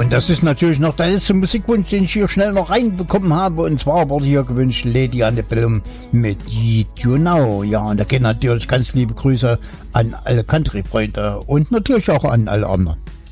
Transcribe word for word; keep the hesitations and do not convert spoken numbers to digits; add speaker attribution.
Speaker 1: und das ist natürlich noch der letzte Musikwunsch, den ich hier schnell noch reinbekommen habe. Und zwar wurde hier gewünscht Lady Antebellum mit Yeet You Know. Ja, und da gehen natürlich ganz liebe Grüße an alle Country-Freunde und natürlich auch an alle anderen.